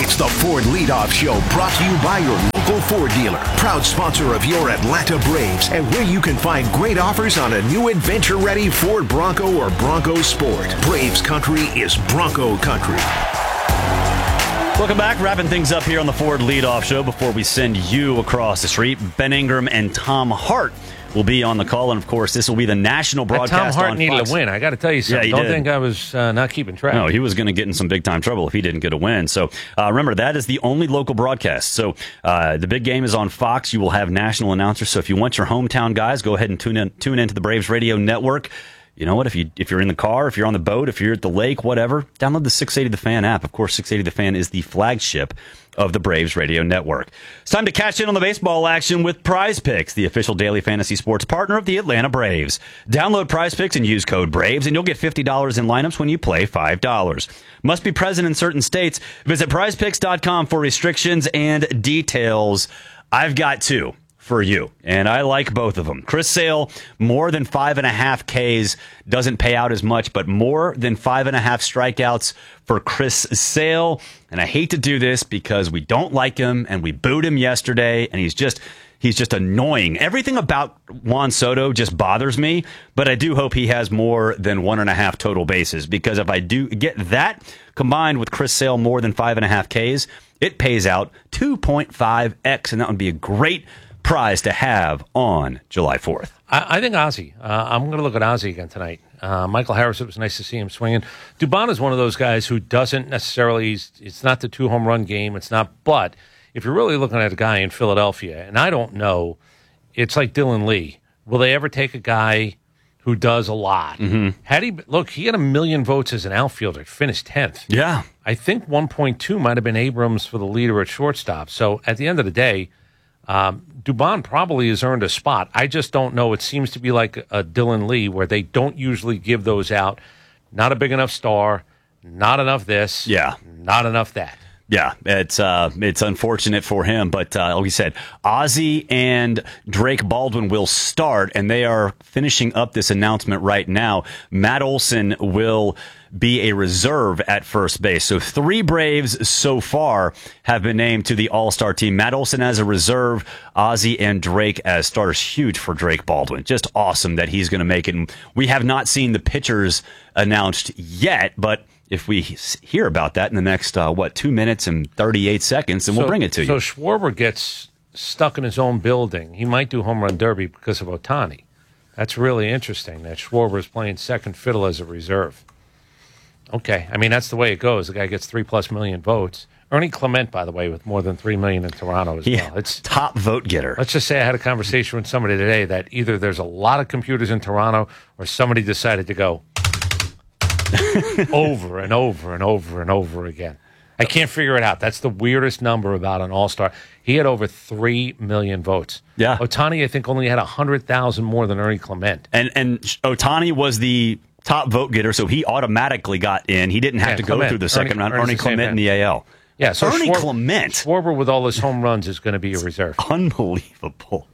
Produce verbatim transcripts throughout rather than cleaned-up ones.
It's the Ford Leadoff Show, brought to you by your local Ford dealer. Proud sponsor of your Atlanta Braves, and where you can find great offers on a new adventure-ready Ford Bronco or Bronco Sport. Braves country is Bronco country. Welcome back. Wrapping things up here on the Ford Leadoff Show before we send you across the street. Ben Ingram and Tom Hart will be on the call, and of course, this will be the national broadcast. Tom Hart on needed Fox. a win. I got to tell you something. Yeah, Don't did. think I was uh, not keeping track. No, he was going to get in some big time trouble if he didn't get a win. So uh, remember, that is the only local broadcast. So uh, the big game is on Fox. You will have national announcers. So if you want your hometown guys, go ahead and tune in. Tune into the Braves Radio Network. You know what? If you if you're in the car, if you're on the boat, if you're at the lake, whatever, download the six eighty The Fan app. Of course, six eighty The Fan is the flagship of the Braves Radio Network. It's time to cash in on the baseball action with Prize Picks, the official daily fantasy sports partner of the Atlanta Braves. Download Prize Picks and use code BRAVES, and you'll get fifty dollars in lineups when you play five dollars. Must be present in certain states. Visit prize picks dot com for restrictions and details. I've got two for you, and I like both of them. Chris Sale, more than five and a half Ks doesn't pay out as much, but more than five and a half strikeouts for Chris Sale. And I hate to do this because we don't like him, and we booed him yesterday, and he's just he's just annoying. Everything about Juan Soto just bothers me, but I do hope he has more than one and a half total bases, because if I do get that combined with Chris Sale more than five and a half Ks, it pays out two point five x, and that would be a great prize to have on July fourth. I, I think Ozzie. Uh, I'm going to look at Ozzie again tonight. Uh, Michael Harris, it was nice to see him swinging. Dubon is one of those guys who doesn't necessarily, it's not the two home run game. It's not, but if you're really looking at a guy in Philadelphia, and I don't know, it's like Dylan Lee. Will they ever take a guy who does a lot? Mm-hmm. Had he, look, he had a million votes as an outfielder, finished tenth. Yeah. I think one point two might have been Abrams for the leader at shortstop. So at the end of the day, Um, Dubon probably has earned a spot. I just don't know. It seems to be like a Dylan Lee, where they don't usually give those out. Not a big enough star, not enough this, Yeah. not enough that. Yeah, it's uh, it's unfortunate for him, but uh, like we said, Ozzie and Drake Baldwin will start, and they are finishing up this announcement right now. Matt Olson will be a reserve at first base. So three Braves so far have been named to the All-Star team. Matt Olson as a reserve, Ozzie and Drake as starters. Huge for Drake Baldwin. Just awesome that he's going to make it. And we have not seen the pitchers announced yet, but if we hear about that in the next, uh, what, two minutes and thirty-eight seconds, then so, we'll bring it to so you. So Schwarber gets stuck in his own building. He might do home run derby because of Ohtani. That's really interesting that Schwarber is playing second fiddle as a reserve. Okay, I mean, that's the way it goes. The guy gets three-plus million votes. Ernie Clement, by the way, with more than three million in Toronto as Yeah, well. It's top vote getter. Let's just say I had a conversation with somebody today that either there's a lot of computers in Toronto or somebody decided to go over and over and over and over again. I can't figure it out. That's the weirdest number about an all-star. He had over three million votes. Yeah. Ohtani, I think, only had one hundred thousand more than Ernie Clement. And and Ohtani was the top vote getter, so he automatically got in. He didn't have Yeah, to Clement. go through the second Ernie- round. Ernie's Ernie the same Clement in man. the A L. Yeah, so Ernie Schwar- Clement. Schwarber, with all his home runs, is going to be a reserve. Unbelievable.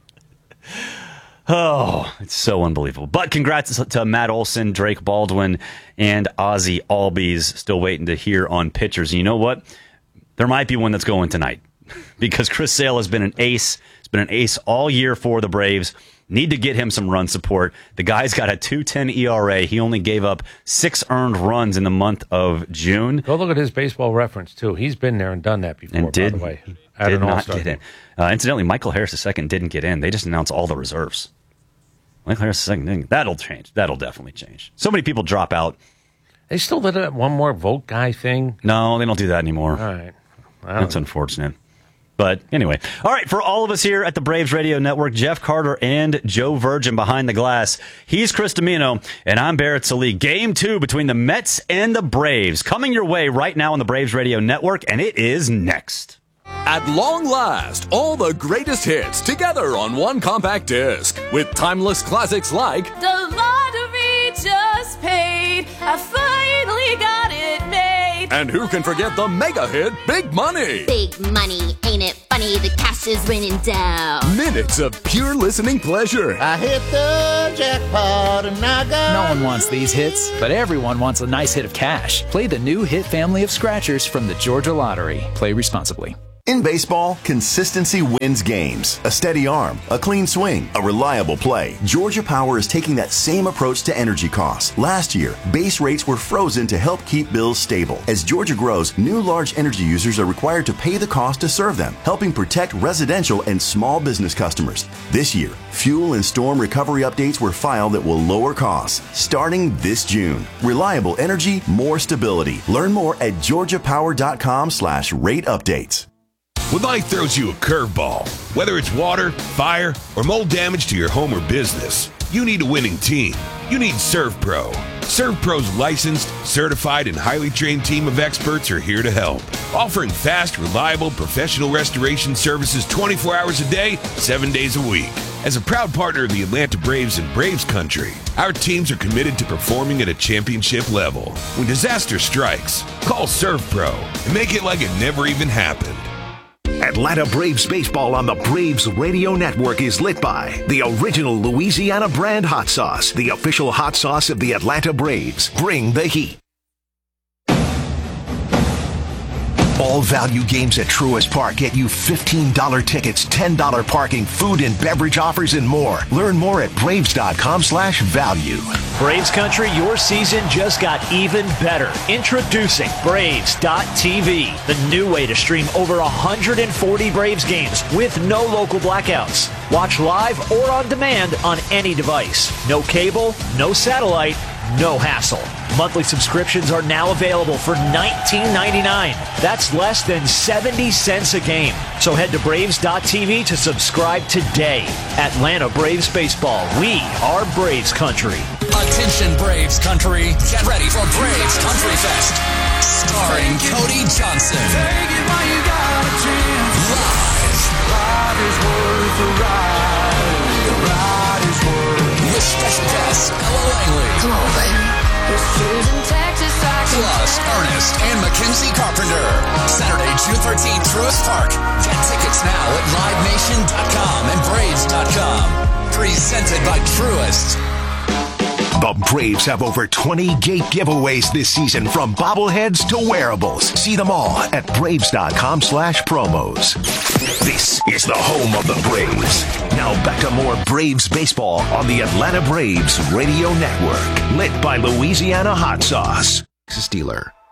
Oh, it's so unbelievable. But congrats to Matt Olson, Drake Baldwin, and Ozzie Albies. Still waiting to hear on pitchers. And you know what? There might be one that's going tonight because Chris Sale has been an ace. He's been an ace all year for the Braves. Need to get him some run support. The guy's got a two ten E R A. He only gave up six earned runs in the month of June. Go look at his baseball reference, too. He's been there and done that before, And did, by the way. At did an not all-star get in. game. Uh, incidentally, Michael Harris the second didn't get in. They just announced all the reserves. Michael Harris the second didn't. That'll change. That'll definitely change. So many people drop out. They still did that one more vote guy thing. No, they don't do that anymore. All right. I don't That's know. unfortunate. But anyway, all right, for all of us here at the Braves Radio Network, Jeff Carter and Joe Virgin behind the glass. He's Chris Domino, and I'm Barrett Sallee. Game two between the Mets and the Braves coming your way right now on the Braves Radio Network, and it is next. At long last, all the greatest hits together on one compact disc with timeless classics like The lottery just paid. I finally got it made. And who can forget the mega hit, Big Money? Big money, ain't it funny? The cash is raining down. Minutes of pure listening pleasure. I hit the jackpot and I got... No one wants these hits, but everyone wants a nice hit of cash. Play the new hit family of scratchers from the Georgia Lottery. Play responsibly. In baseball, consistency wins games. A steady arm, a clean swing, a reliable play. Georgia Power is taking that same approach to energy costs. Last year, base rates were frozen to help keep bills stable. As Georgia grows, new large energy users are required to pay the cost to serve them, helping protect residential and small business customers. This year, fuel and storm recovery updates were filed that will lower costs, starting this June. Reliable energy, more stability. Learn more at georgiapower.com slash rate updates. When life throws you a curveball, whether it's water, fire, or mold damage to your home or business, you need a winning team. You need ServPro. ServPro's licensed, certified, and highly trained team of experts are here to help, offering fast, reliable, professional restoration services twenty-four hours a day, seven days a week. As a proud partner of the Atlanta Braves and Braves Country, our teams are committed to performing at a championship level. When disaster strikes, call ServPro and make it like it never even happened. Atlanta Braves baseball on the Braves Radio Network is lit by the original Louisiana brand hot sauce, the official hot sauce of the Atlanta Braves. Bring the heat. All value games at Truist Park get you fifteen dollars tickets, ten dollars parking, food and beverage offers, and more. Learn more at braves.com slash value. Braves Country, your season just got even better. Introducing Braves dot T V, the new way to stream over one hundred forty Braves games with no local blackouts. Watch live or on demand on any device. No cable, no satellite, no hassle. Monthly subscriptions are now available for nineteen ninety-nine dollars. That's less than seventy cents a game. So head to Braves dot T V to subscribe today. Atlanta Braves Baseball. We are Braves Country. Attention Braves Country. Get ready for Braves Country Fest. Starring Cody Johnson. Take it while you got a chance. Live. Ride is worth the ride. The ride is worth. With special guests Ella Langley. Come on, baby. Plus Ernest and Mackenzie Carpenter. Saturday, June thirteenth, Truist Park. Get tickets now at live nation dot com and braves dot com. Presented by Truist. The Braves have over twenty gate giveaways this season, from bobbleheads to wearables. See them all at braves.com slash promos. This is the home of the Braves. Now back to more Braves baseball on the Atlanta Braves Radio Network. Lit by Louisiana Hot Sauce. Texas dealer.